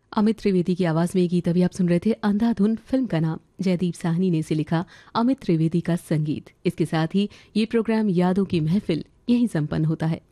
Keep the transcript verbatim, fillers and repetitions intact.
अमित त्रिवेदी की आवाज में ये गीत अभी आप सुन रहे थे। अंधाधुन फिल्म का नाम, जयदीप साहनी ने इसे लिखा, अमित त्रिवेदी का संगीत। इसके साथ ही ये प्रोग्राम यादों की महफिल यहीं संपन्न होता है।